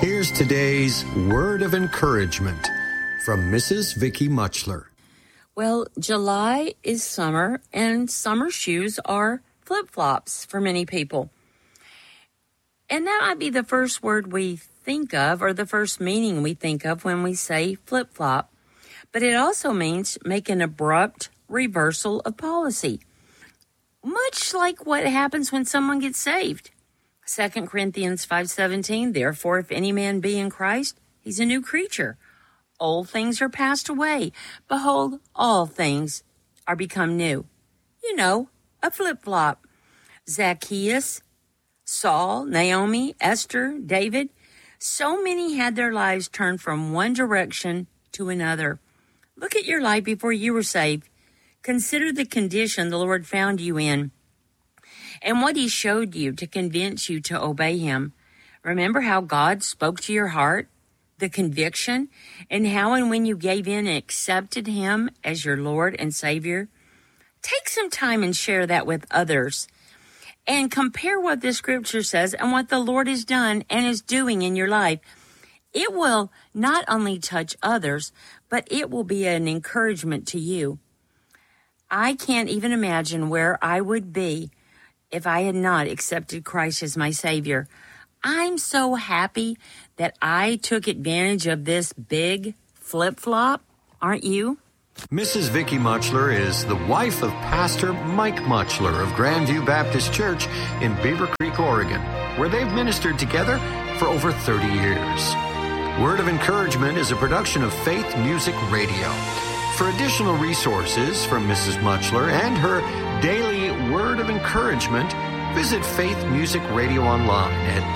Here's today's word of encouragement from Mrs. Vicky Muchler. Well, July is summer, and summer shoes are flip-flops for many people. And that might be the first word we think of, or the first meaning we think of when we say flip-flop. But it also means make an abrupt reversal of policy, much like what happens when someone gets saved. 2 Corinthians 5:17, therefore, if any man be in Christ, he's a new creature. Old things are passed away. Behold, all things are become new. You know, a flip-flop. Zacchaeus, Saul, Naomi, Esther, David, so many had their lives turned from one direction to another. Look at your life before you were saved. Consider the condition the Lord found you in and what he showed you to convince you to obey him. Remember how God spoke to your heart, the conviction, and how and when you gave in and accepted him as your Lord and Savior. Take some time and share that with others and compare what the scripture says and what the Lord has done and is doing in your life. It will not only touch others, but it will be an encouragement to you. I can't even imagine where I would be if I had not accepted Christ as my Savior. I'm so happy that I took advantage of this big flip-flop. Aren't you? Mrs. Vicky Muchler is the wife of Pastor Mike Muchler of Grandview Baptist Church in Beaver Creek, Oregon, where they've ministered together for over 30 years. Word of Encouragement is a production of Faith Music Radio. For additional resources from Mrs. Muchler and her daily Word of Encouragement, visit Faith Music Radio online at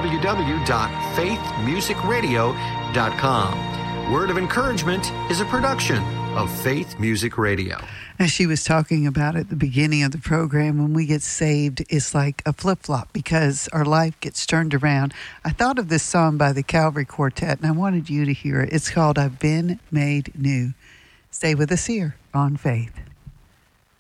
www.faithmusicradio.com. Word of Encouragement is a production of Faith Music Radio. As she was talking about at the beginning of the program, when we get saved, it's like a flip-flop because our life gets turned around. I thought of this song by the Calvary Quartet, and I wanted you to hear it. It's called I've Been Made New. Stay with us here on Faith.